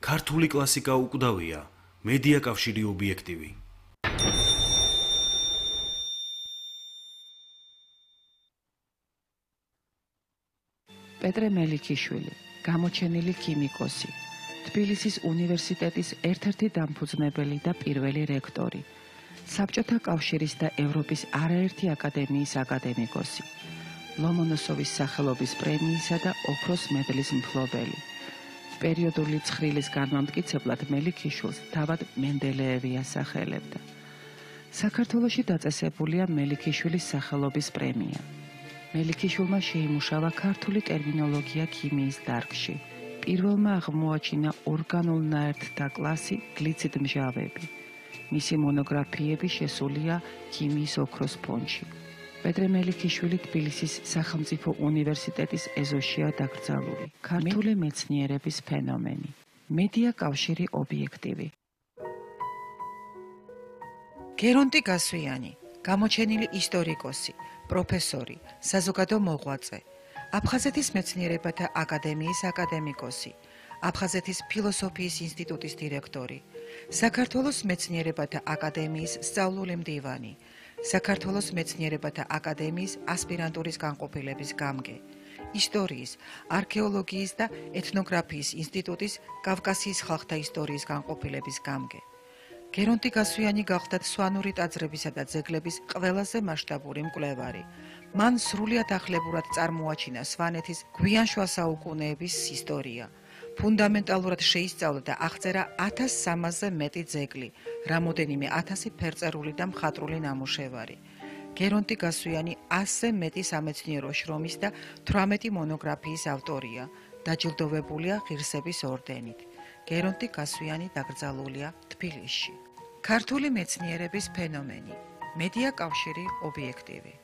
ქართული კლასიკა უკვდავია, მედია კავშირი ობიექტივი. პეტრე მელიქიშვილი, გამოჩენილი ქიმიკოსი, თბილისის უნივერსიტეტის ერთ-ერთი დამფუძნებელი და პირველი რექტორი, საბჭოთა კავშირის და ევროპის არაერთი აკადემიის აკადემიკოსი, ლომონოსოვის სახელობის პრემიისა და ოქროს მედლის მფლობელი. პერიოდული ცხრილის განმამტკიცებლად მელიქიშვილს თავად მენდელეევი ასახელებდა. საქართველოში დაწესებულია მელიქიშვილის სახელობის პრემია. მელიქიშვილმა შეიმუშავა ქართული ტერმინოლოგია ქიმიის დარგში. პირველმა აღმოაჩინა ორგანულ ნაერთთა კლასი გლიციდმჟავები. მისი მონოგრაფიები შესულია ქიმიის ოქროს ფონდში. პეტრე მელიქიშვილი თბილისის სახელმწიფო უნივერსიტეტის ეზოშია დაკრძალული. ქართული მეცნიერების ფენომენი. მედია კავშირი ობიექტივი. გერონტი გასვიანი, გამოჩენილი ისტორიკოსი, პროფესორი, საზოგადო მოღვაწე, აფხაზეთის მეცნიერებათა აკადემიის აკადემიკოსი, აფხაზეთის ფილოსოფიის ინსტიტუტის დირექტორი, საქართველოს მეცნიერებათა აკადემიის სწავლული მდივანი, საქართველოს მეცნიერებათა აკადემიის ასპირანტურის განყოფილების გამგე, ისტორიის, არქეოლოგიის და ეთნოგრაფიის ინსტიტუტის კავკასიის ხალხთა ისტორიის განყოფილების გამგე. გერონტი გასვიანი გახლდათ სვანური ტაძრებისა და ძეგლების ყველაზე მასშტაბური მკვლევარი. მან სრულიად ახლებურად წარმოაჩინა სვანეთის გვიან შუა საუკუნეების ისტორია. ფუნდამენტალურად შეისწავლა და აღწერა 1300-ზე მეტი ძეგლი, რამოდენიმე 1000 ფერწერული და მხატვრული ნამუშევარი. გერონტი გასვიანი 100-ზე მეტი სამეცნიერო შრომის და 18 მონოგრაფიის ავტორია, დაჯილდოვებულია ღირსების ორდენით. გერონტი გასვიანი დაკრძალულია თბილისში. ქართული მეცნიერების ფენომენი. მედია კავშირი ობიექტივი.